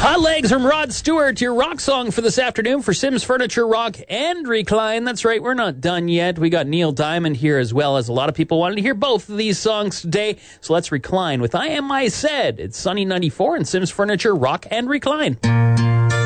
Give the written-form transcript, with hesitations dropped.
Hot Legs from Rod Stewart, your rock song for this afternoon for Sims Furniture, Rock, and Recline. That's right, we're not done yet. We got Neil Diamond here as well, as a lot of people wanted to hear both of these songs today. So let's recline with I Am I Said. It's Sunny 94 and Sims Furniture, Rock, and Recline.